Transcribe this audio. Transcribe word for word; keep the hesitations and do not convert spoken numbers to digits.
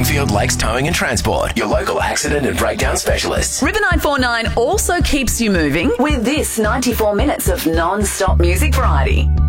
Longfield Lakes Towing and Transport, your local accident and breakdown specialists. River nine four nine also keeps you moving with this ninety-four minutes of non-stop music variety.